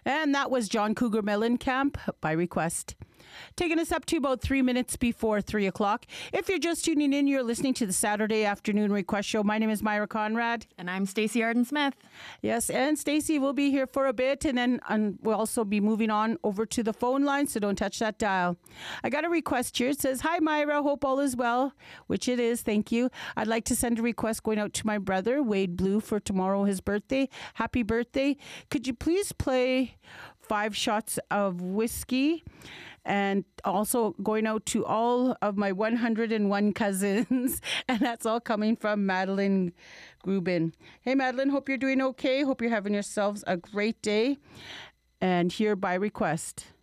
And that was John Cougar Mellencamp by request. Taking us up to about 3 minutes before 3 o'clock. If you're just tuning in, you're listening to the Saturday Afternoon Request Show. My name is Myra Conrad. And I'm Stacey Arden-Smith. Yes, and Stacey will be here for a bit, and then we'll also be moving on over to the phone line, so don't touch that dial. I got a request here. It says, "Hi, Myra. Hope all is well," which it is. Thank you. I'd like to send a request going out to my brother, Wade Blue, for tomorrow, his birthday. Happy birthday. Could you please play 5 Shots of Whiskey? And also going out to all of my 101 cousins. And that's all coming from Madeline Grubin. Hey, Madeline, hope you're doing okay. Hope you're having yourselves a great day. And here by request.